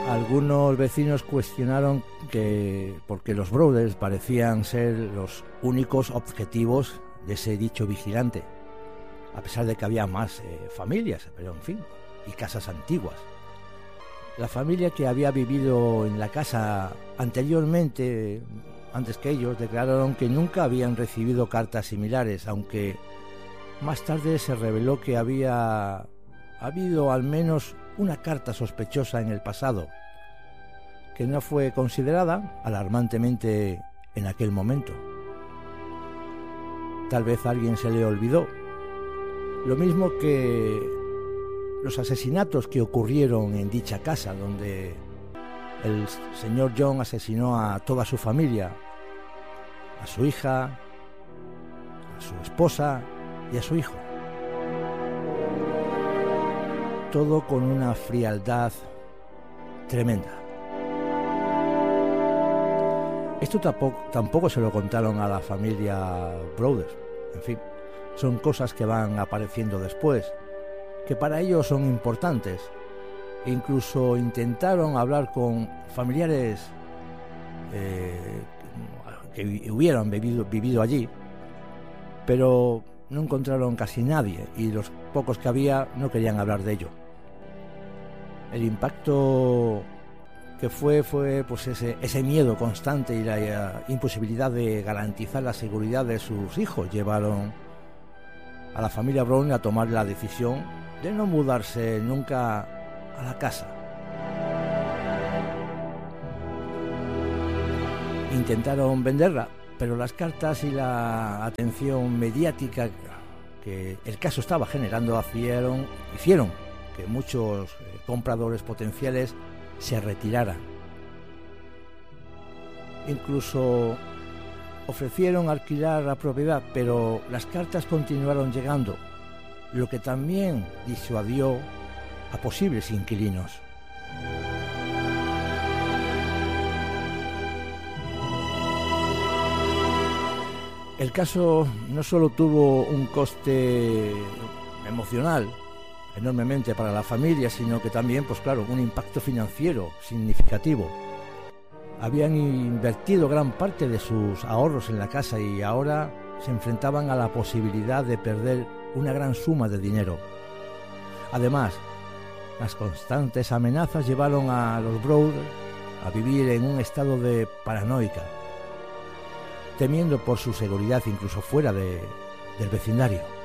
Algunos vecinos cuestionaron porque los Brothers parecían ser los únicos objetivos de ese dicho vigilante, a pesar de que había más familias, pero en fin, y casas antiguas. La familia que había vivido en la casa anteriormente, antes que ellos, declararon que nunca habían recibido cartas similares, aunque más tarde se reveló que había habido al menos una carta sospechosa en el pasado, que no fue considerada alarmantemente en aquel momento. Tal vez a alguien se le olvidó, lo mismo que los asesinatos que ocurrieron en dicha casa, donde el señor John asesinó a toda su familia, a su hija, a su esposa y a su hijo. Todo con una frialdad tremenda. Esto tampoco se lo contaron a la familia Brothers. En fin, son cosas que van apareciendo después, que para ellos son importantes. Incluso intentaron hablar con familiares que hubieran vivido allí, pero no encontraron casi nadie, y los pocos que había no querían hablar de ello. El impacto que fue pues ese miedo constante y la imposibilidad de garantizar la seguridad de sus hijos llevaron a la familia Brown a tomar la decisión de no mudarse nunca a la casa. Intentaron venderla, pero las cartas y la atención mediática que el caso estaba generando hicieron que muchos compradores potenciales se retiraran. Incluso ofrecieron alquilar la propiedad, pero las cartas continuaron llegando, lo que también disuadió a posibles inquilinos. El caso no solo tuvo un coste emocional enormemente para la familia, sino que también, pues claro, un impacto financiero significativo. Habían invertido gran parte de sus ahorros en la casa y ahora se enfrentaban a la posibilidad de perder una gran suma de dinero. Además, las constantes amenazas llevaron a los Brothers a vivir en un estado de paranoica, temiendo por su seguridad incluso fuera del vecindario.